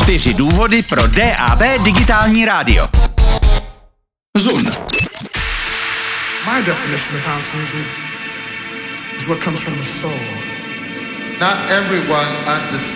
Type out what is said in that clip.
4 důvody pro DAB digitální rádio. Zun. My definition of house music is what comes from the soul. Not everyone understands